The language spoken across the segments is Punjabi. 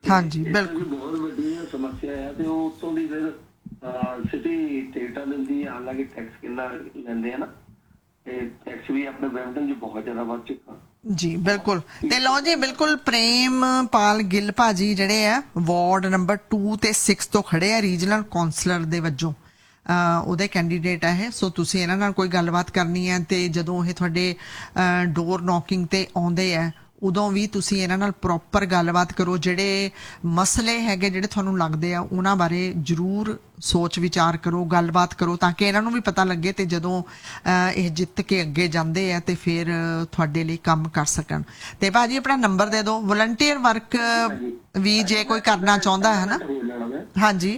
ਹਾਂਜੀ ਬਿਲਕੁਲ ਬਹੁਤ ਵੱਡੀ ਸਮੱਸਿਆ ਹੈ ਤੇ ਉਹ ਉੱਤੋਂ ਦੀ ਫਿਰ ਸਿਟੀ ਟਿਕਟਾਂ ਦਿੰਦੀ ਹੈ, ਹਾਲਾਂਕਿ ਟੈਕਸ ਕਿੰਨਾ ਲੈਂਦੇ ਆ ਨਾ, ਤੇ ਟੈਕਸ ਵੀ ਆਪਣੇ ਬਰੈਂਪਟਨ 'ਚ ਬਹੁਤ ਜ਼ਿਆਦਾ ਵੱਧ ਚੁੱਕਾ ਜੀ ਬਿਲਕੁਲ। ਤੇ ਲਓ ਜੀ ਬਿਲਕੁਲ ਪ੍ਰੇਮਪਾਲ ਗਿੱਲ ਭਾਜੀ ਜਿਹੜੇ ਆ ਵਾਰਡ ਨੰਬਰ 2 ਤੇ 6 ਤੋਂ ਖੜੇ ਆ ਰੀਜਨਲ ਕਾਉਂਸਲਰ ਦੇ ਵਜੋਂ, ਉਹਦੇ ਕੈਂਡੀਡੇਟ ਆ ਇਹ। ਸੋ ਤੁਸੀਂ ਇਹਨਾਂ ਨਾਲ ਕੋਈ ਗੱਲਬਾਤ ਕਰਨੀ ਹੈ ਤੇ ਜਦੋਂ ਇਹ ਤੁਹਾਡੇ ਡੋਰ ਨੌਕਿੰਗ ਤੇ ਆਉਂਦੇ ਆ ਉਦੋਂ ਵੀ ਤੁਸੀਂ ਇਹਨਾਂ ਨਾਲ ਪ੍ਰੋਪਰ ਗੱਲਬਾਤ ਕਰੋ। ਜਿਹੜੇ ਮਸਲੇ ਹੈਗੇ ਜਿਹੜੇ ਤੁਹਾਨੂੰ ਲੱਗਦੇ ਆ ਉਹਨਾਂ ਬਾਰੇ ਜ਼ਰੂਰ ਸੋਚ ਵਿਚਾਰ ਕਰੋ, ਗੱਲਬਾਤ ਕਰੋ, ਤਾਂ ਕਿ ਇਹਨਾਂ ਨੂੰ ਵੀ ਪਤਾ ਲੱਗੇ ਤੇ ਜਦੋਂ ਇਹ ਜਿੱਤ ਕੇ ਅੱਗੇ ਜਾਂਦੇ ਆ ਤੇ ਫਿਰ ਤੁਹਾਡੇ ਲਈ ਕੰਮ ਕਰ ਸਕਣ। ਤੇ ਭਾਜੀ ਆਪਣਾ ਨੰਬਰ ਦੇ ਦਿਓ। ਵਲੰਟੀਅਰ ਵਰਕ ਵੀ ਜੇ ਕੋਈ ਕਰਨਾ ਚਾਹੁੰਦਾ ਹੈ ਨਾ। ਹਾਂਜੀ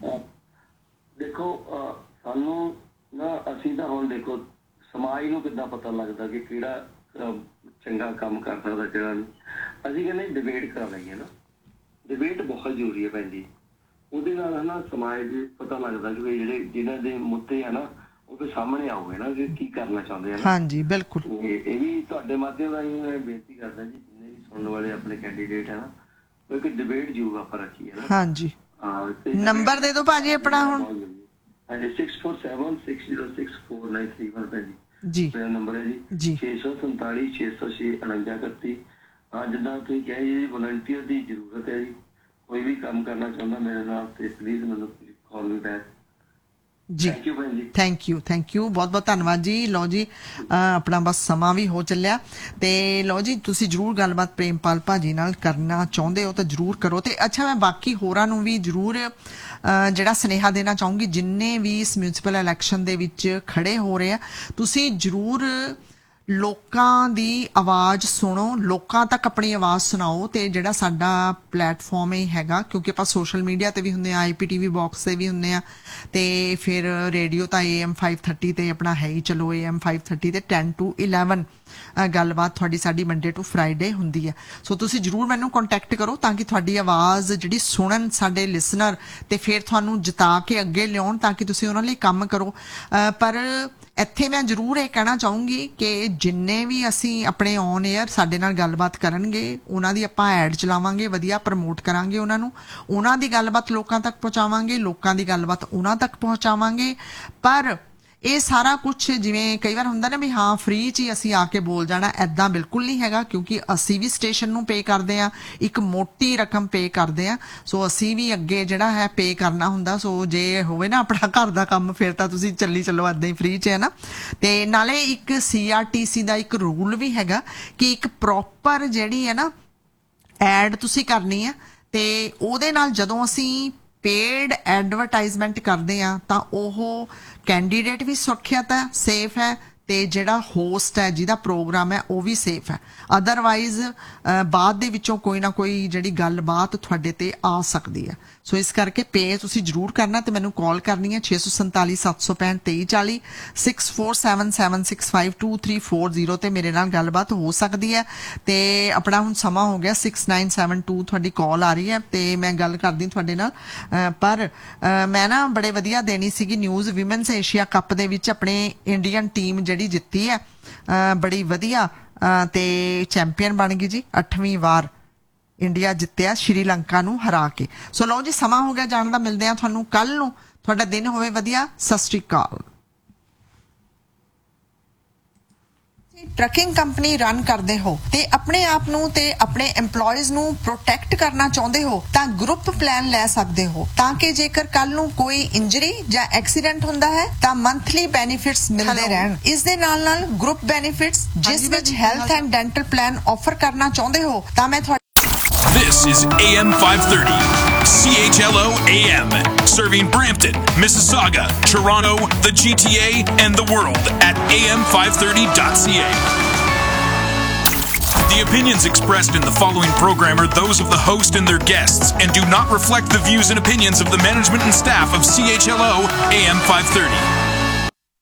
ਦੇਖੋ ਸਾਨੂੰ ਨਾ, ਅਸੀਂ ਤਾਂ ਹੁਣ ਦੇਖੋ ਸਮਾਜ ਨੂੰ ਕਿੱਦਾਂ ਪਤਾ ਲੱਗਦਾ ਕਿ ਕਿਹੜਾ ਚੰਗਾ ਕੰਮ ਕਰ ਸਕਦਾ ਜਿਹੜਾ ਨਹੀਂ। ਅਸੀਂ ਕਹਿੰਦੇ ਡਿਬੇਟ ਕਰਾ ਲਈਏ ਨਾ, ਡਿਬੇਟ ਬਹੁਤ ਜ਼ਰੂਰੀ ਹੈ ਭੈਣ ਜੀ। ਉਹਦੇ ਨਾਲ ਹੈ ਨਾ ਸਮਾਜ ਦੇ ਪਤਾ ਲੱਗਦਾ ਕਿ ਜਿਹੜੇ ਜਿਹਨਾਂ ਦੇ ਮੁੱਦੇ ਆ ਨਾ ਉਹਦੇ ਸਾਹਮਣੇ ਆਉਗੇ ਨਾ ਕਿ ਕੀ ਕਰਨਾ ਚਾਹੁੰਦੇ ਆ। ਹਾਂਜੀ ਬਿਲਕੁਲ। ਇਹ ਵੀ ਤੁਹਾਡੇ ਮਾਧਿਅਮ ਰਾਹੀਂ ਮੈਂ ਬੇਨਤੀ ਕਰਦਾ ਜੀ, ਜਿੰਨੇ ਵੀ ਸੁਣਨ ਵਾਲੇ ਆਪਣੇ ਕੈਂਡੀਡੇਟ ਹੈ ਨਾ, ਉਹ ਇੱਕ ਡਿਬੇਟ ਜ਼ਰੂਰ ਆਪਾਂ ਰੱਖੀਏ ਨਾ। ਹਾਂਜੀ ਨੰਬਰ ਦੇ ਦਿਓ ਭਾਜੀ ਆਪਣਾ ਹੁਣ। ਹਾਂਜੀ 6476064931 ਭੈਣ ਜੀ ਮੇਰਾ ਨੰਬਰ ਹੈ ਜੀ 647 606 4931। ਜਿੱਦਾਂ ਤੁਸੀਂ ਕਿਹਾ ਜੀ ਵਲੰਟੀਅਰ ਦੀ ਜ਼ਰੂਰਤ ਹੈ ਜੀ, ਕੋਈ ਵੀ ਕੰਮ ਕਰਨਾ ਚਾਹੁੰਦਾ ਮੇਰੇ ਨਾਲ ਤੇ ਪਲੀਜ਼ ਮੈਨੂੰ ਕਾਲ ਮੀ ਬੈਕ ਜੀ। ਥੈਂਕ ਯੂ ਬਹੁਤ ਬਹੁਤ ਧੰਨਵਾਦ ਜੀ। ਲਓ ਜੀ ਆਪਣਾ ਬਸ ਸਮਾਂ ਵੀ ਹੋ ਚੱਲਿਆ ਤੇ ਲਓ ਜੀ ਤੁਸੀਂ ਜ਼ਰੂਰ ਗੱਲਬਾਤ ਪ੍ਰੇਮਪਾਲ ਭਾਜੀ ਨਾਲ ਕਰਨਾ ਚਾਹੁੰਦੇ ਹੋ ਤਾਂ ਜ਼ਰੂਰ ਕਰੋ। ਤੇ ਅੱਛਾ ਮੈਂ ਬਾਕੀ ਹੋਰਾਂ ਨੂੰ ਵੀ ਜ਼ਰੂਰ ਜਿਹੜਾ ਸੁਨੇਹਾ ਦੇਣਾ ਚਾਹੂੰਗੀ, ਜਿੰਨੇ ਵੀ ਇਸ ਮਿਊਨਿਸਪਲ ਇਲੈਕਸ਼ਨ ਦੇ ਵਿੱਚ ਖੜੇ ਹੋ ਰਹੇ ਆ, ਤੁਸੀਂ ਜ਼ਰੂਰ ਲੋਕਾਂ ਦੀ ਆਵਾਜ਼ ਸੁਣੋ, ਲੋਕਾਂ ਤੱਕ ਆਪਣੀ ਆਵਾਜ਼ ਸੁਣਾਓ। ਤੇ ਜਿਹੜਾ ਸਾਡਾ ਪਲੇਟਫਾਰਮ ਇਹ ਹੈਗਾ, ਕਿਉਂਕਿ ਆਪਾਂ ਸੋਸ਼ਲ ਮੀਡੀਆ ਤੇ ਵੀ ਹੁੰਦੇ ਆ, IPTV ਬਾਕਸ ਤੇ ਵੀ ਹੁੰਦੇ ਆ, ਤੇ ਫਿਰ ਰੇਡੀਓ ਤਾਂ AM 530 ਤੇ ਆਪਣਾ ਹੈ ਹੀ, ਚਲੋ AM 530 ਤੇ 10 to 11 ਗੱਲਬਾਤ ਤੁਹਾਡੀ ਸਾਡੀ ਮੰਡੇ ਟੂ ਫਰਾਈਡੇ ਹੁੰਦੀ ਹੈ। ਸੋ ਤੁਸੀਂ ਜ਼ਰੂਰ ਮੈਨੂੰ ਕੰਟੈਕਟ ਕਰੋ ਤਾਂ ਕਿ ਤੁਹਾਡੀ ਆਵਾਜ਼ ਜਿਹੜੀ ਸੁਣਨ ਸਾਡੇ ਲਿਸਨਰ ਤੇ ਫਿਰ ਤੁਹਾਨੂੰ ਜਿਤਾ ਕੇ ਅੱਗੇ ਲਿਆਉਣ ਤਾਂ ਕਿ ਤੁਸੀਂ ਉਹਨਾਂ ਲਈ ਕੰਮ ਕਰੋ। ਪਰ ਇੱਥੇ ਮੈਂ ਜ਼ਰੂਰ ਇਹ ਕਹਿਣਾ ਚਾਹੂੰਗੀ ਕਿ ਜਿੰਨੇ ਵੀ ਅਸੀਂ ਆਪਣੇ ਔਨ ਏਅਰ ਸਾਡੇ ਨਾਲ ਗੱਲਬਾਤ ਕਰਨਗੇ ਉਹਨਾਂ ਦੀ ਆਪਾਂ ਐਡ ਚਲਾਵਾਂਗੇ, ਵਧੀਆ ਪ੍ਰਮੋਟ ਕਰਾਂਗੇ ਉਹਨਾਂ ਨੂੰ, ਉਹਨਾਂ ਦੀ ਗੱਲਬਾਤ ਲੋਕਾਂ ਤੱਕ ਪਹੁੰਚਾਵਾਂਗੇ, ਲੋਕਾਂ ਦੀ ਗੱਲਬਾਤ ਉਹਨਾਂ ਤੱਕ ਪਹੁੰਚਾਵਾਂਗੇ। ਪਰ ਇਹ ਸਾਰਾ ਕੁਛ ਜਿਵੇਂ ਕਈ ਵਾਰ ਹੁੰਦਾ ਨਾ ਵੀ ਹਾਂ ਫ੍ਰੀ 'ਚ ਹੀ ਅਸੀਂ ਆ ਕੇ ਬੋਲ ਜਾਣਾ, ਐਦਾਂ ਬਿਲਕੁਲ ਨਹੀਂ ਹੈਗਾ, ਕਿਉਂਕਿ ਅਸੀਂ ਵੀ ਸਟੇਸ਼ਨ ਨੂੰ ਪੇ ਕਰਦੇ ਹਾਂ, ਇੱਕ ਮੋਟੀ ਰਕਮ ਪੇ ਕਰਦੇ ਹਾਂ। ਸੋ ਅਸੀਂ ਵੀ ਅੱਗੇ ਜਿਹੜਾ ਹੈ ਪੇ ਕਰਨਾ ਹੁੰਦਾ। ਸੋ ਜੇ ਹੋਵੇ ਨਾ ਆਪਣਾ ਘਰ ਦਾ ਕੰਮ ਫਿਰ ਤਾਂ ਤੁਸੀਂ ਚੱਲੀ ਚੱਲੋ ਐਦਾਂ ਹੀ ਫ੍ਰੀ 'ਚ ਹੈ ਨਾ। ਤੇ ਨਾਲੇ ਇੱਕ CRTC ਦਾ ਇੱਕ ਰੂਲ ਵੀ ਹੈਗਾ ਕਿ ਇੱਕ ਪ੍ਰੋਪਰ ਜਿਹੜੀ ਹੈ ਨਾ ਐਡ ਤੁਸੀਂ ਕਰਨੀ ਹੈ, ਤੇ ਉਹਦੇ ਨਾਲ ਜਦੋਂ ਅਸੀਂ ਪੇਡ ਐਡਵਰਟਾਈਜ਼ਮੈਂਟ ਕਰਦੇ ਆ ਤਾਂ ਉਹ ਕੈਂਡੀਡੇਟ ਵੀ ਸੁਰੱਖਿਅਤ ਹੈ, ਸੇਫ ਹੈ, ਤੇ ਜਿਹੜਾ ਹੋਸਟ ਹੈ ਜਿਹਦਾ ਪ੍ਰੋਗਰਾਮ ਹੈ ਉਹ ਵੀ ਸੇਫ ਹੈ। ਅਦਰਵਾਈਜ਼ ਬਾਅਦ ਦੇ ਵਿੱਚੋਂ ਕੋਈ ਨਾ ਕੋਈ ਜਿਹੜੀ ਗੱਲਬਾਤ ਤੁਹਾਡੇ ਤੇ ਆ ਸਕਦੀ ਹੈ। ਸੋ ਇਸ ਕਰਕੇ ਪੇ ਤੁਸੀਂ ਜ਼ਰੂਰ ਕਰਨਾ ਤੇ ਮੈਨੂੰ ਕਾਲ ਕਰਨੀ ਹੈ 647 765 2340 6477652340 ਤੇ ਮੇਰੇ ਨਾਲ ਗੱਲਬਾਤ ਹੋ ਸਕਦੀ ਹੈ। ਤੇ ਆਪਣਾ ਹੁਣ ਸਮਾਂ ਹੋ ਗਿਆ 6972 ਤੁਹਾਡੀ ਕਾਲ ਆ ਰਹੀ ਹੈ ਤੇ ਮੈਂ ਗੱਲ ਕਰਦੀ ਤੁਹਾਡੇ ਨਾਲ। ਪਰ ਮੈਂ ਨਾ ਬੜੇ ਵਧੀਆ ਦੇਣੀ ਸੀਗੀ ਨਿਊਜ਼, ਵਿਮਨਸ ਏਸ਼ੀਆ ਕੱਪ ਦੇ ਵਿੱਚ ਆਪਣੇ ਇੰਡੀਅਨ ਟੀਮ ਜਿਹੜੀ ਜਿੱਤੀ ਹੈ ਬੜੀ ਵਧੀਆ ਤੇ ਚੈਂਪੀਅਨ ਬਣ ਗਈ ਜੀ। 8ਵੀਂ ਵਾਰ ਇੰਡੀਆ ਜਿੱਤਿਆ ਸ਼੍ਰੀਲੰਕਾ ਨੂੰ ਹਰਾ ਕੇ। ਸੋ ਲਓ ਜੀ ਸਮਾਂ ਹੋ ਗਿਆ ਜਾਣ ਦਾ, ਮਿਲਦੇ ਆ ਤੁਹਾਨੂੰ ਕੱਲ ਨੂੰ। ਤੁਹਾਡਾ ਦਿਨ ਹੋਵੇ ਵਧੀਆ, ਸਤਿ ਸ਼੍ਰੀ ਅਕਾਲ। ਟਰੱਕਿੰਗ ਕੰਪਨੀ ਰਨ ਕਰਦੇ ਹੋ ਤੇ ਆਪਣੇ ਆਪ ਨੂੰ ਤੇ ਆਪਣੇ EMPLOYEES ਨੂੰ ਪ੍ਰੋਟੈਕਟ ਕਰਨਾ ਚਾਹੁੰਦੇ ਹੋ ਤਾਂ ਗਰੁੱਪ ਪਲਾਨ ਲੈ ਸਕਦੇ ਹੋ, ਤਾਂ ਕਿ ਜੇਕਰ ਕੱਲ ਨੂੰ ਕੋਈ ਇੰਜਰੀ ਜਾਂ ਐਕਸੀਡੈਂਟ ਹੁੰਦਾ ਹੈ ਤਾਂ ਮੰਥਲੀ ਬੈਨੀਫਿਟਸ ਮਿਲਦੇ ਰਹਿਣ। ਇਸ ਦੇ ਨਾਲ ਨਾਲ ਗਰੁੱਪ ਬੈਨੀਫਿਟਸ ਜਿਸ ਵਿੱਚ health and dental plan offer ਕਰਨਾ ਚਾਹੁੰਦੇ ਹੋ ਤਾਂ ਮੈਂ This is AM 530, CHLO AM, serving Brampton, Mississauga, Toronto, the GTA, and the world at am530.ca. The opinions expressed in the following program are those of the host and their guests and do not reflect the views and opinions of the management and staff of CHLO AM 530.